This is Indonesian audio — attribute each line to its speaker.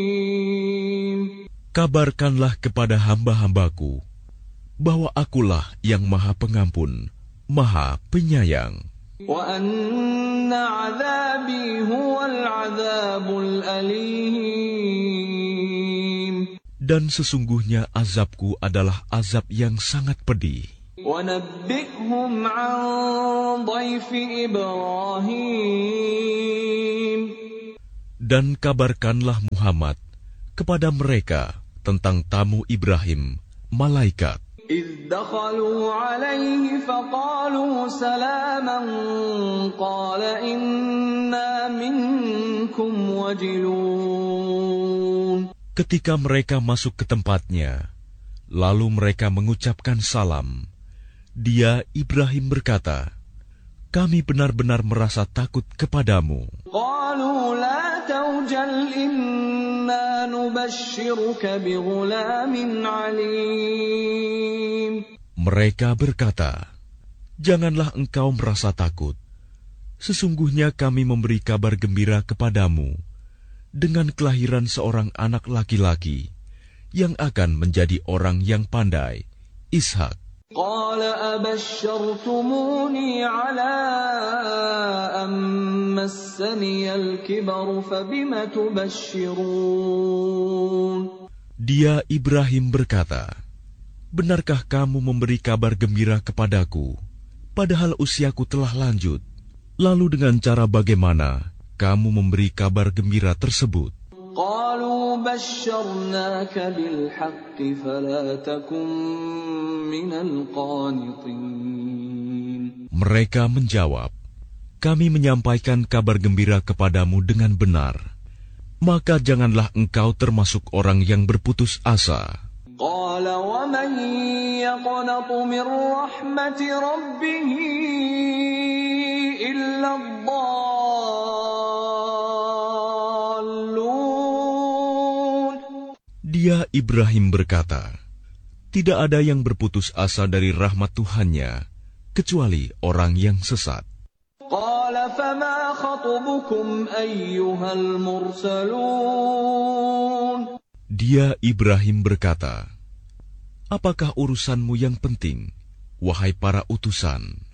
Speaker 1: Kabarkanlah kepada hamba-hambaku bahwa akulah yang Maha Pengampun, Maha Penyayang.
Speaker 2: Wa anna 'adzabi huwal 'adzabul alim.
Speaker 1: Dan sesungguhnya azabku adalah azab yang sangat pedih.
Speaker 2: Wa nabbi'hum 'an dhaifi Ibrahim.
Speaker 1: Dan kabarkanlah Muhammad kepada mereka tentang tamu Ibrahim, malaikat.
Speaker 2: إذ دخلوا عليه فقالوا سلاما قال إنا منكم وجلون.
Speaker 1: Ketika mereka masuk ke tempatnya, lalu mereka mengucapkan salam. Dia Ibrahim berkata, kami benar-benar merasa takut kepadamu.
Speaker 2: قالوا لا توجل إنا نبشرك بغلام عليم.
Speaker 1: Mereka berkata, janganlah engkau merasa takut. Sesungguhnya kami memberi kabar gembira kepadamu dengan kelahiran seorang anak laki-laki yang akan menjadi orang yang pandai, Ishak.
Speaker 2: قال أبشرتموني على أن مسني الكبر فبم تبشرون.
Speaker 1: Dia Ibrahim berkata, benarkah kamu memberi kabar gembira kepadaku, padahal usiaku telah lanjut? Lalu dengan cara bagaimana kamu memberi kabar gembira tersebut?
Speaker 2: قالوا بشرناك بالحق فلا تكن من القانطين.
Speaker 1: Mereka menjawab, kami menyampaikan kabar gembira kepadamu dengan benar, maka janganlah engkau termasuk orang yang berputus asa.
Speaker 2: قال ومن يقنط من رحمة ربه إلا الضالون.
Speaker 1: Dia Ibrahim berkata, tidak ada yang berputus asa dari rahmat Tuhannya kecuali orang yang sesat.
Speaker 2: قال فما خطبكم أيها المرسلون.
Speaker 1: Dia Ibrahim berkata, apakah urusanmu yang penting, wahai para utusan?